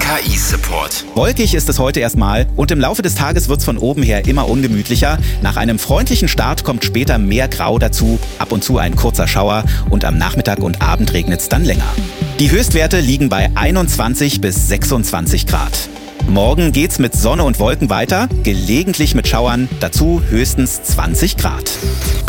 KI-Support. Wolkig ist es heute erstmal und im Laufe des Tages wird es von oben her immer ungemütlicher. Nach einem freundlichen Start kommt später mehr Grau dazu, ab und zu ein kurzer Schauer und am Nachmittag und Abend regnet es dann länger. Die Höchstwerte liegen bei 21 bis 26 Grad. Morgen geht's mit Sonne und Wolken weiter, gelegentlich mit Schauern, dazu höchstens 20 Grad.